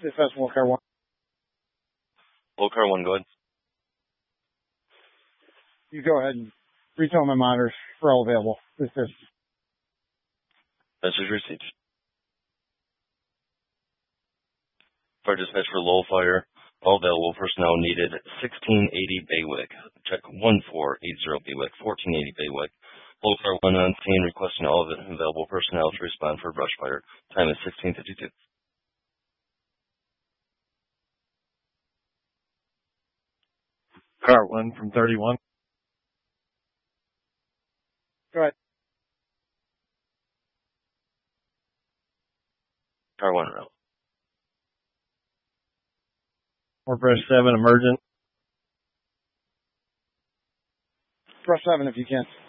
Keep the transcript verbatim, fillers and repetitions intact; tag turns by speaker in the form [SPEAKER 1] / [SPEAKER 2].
[SPEAKER 1] Dispatch one, car one.
[SPEAKER 2] Low car one, go ahead.
[SPEAKER 1] You go ahead and retell my monitors for all available. This is
[SPEAKER 2] Message received. Fire dispatch for Lowell Fire. All available personnel needed. sixteen eighty Baywick. Check one four eight zero Baywick. fourteen eighty Baywick. Low car one on scene requesting all available personnel to respond for brush fire. Time is sixteen fifty-two.
[SPEAKER 3] Car one from thirty-one.
[SPEAKER 1] Go ahead.
[SPEAKER 2] Car one route.
[SPEAKER 3] Northwest seven, emergent.
[SPEAKER 1] Brush seven if you can.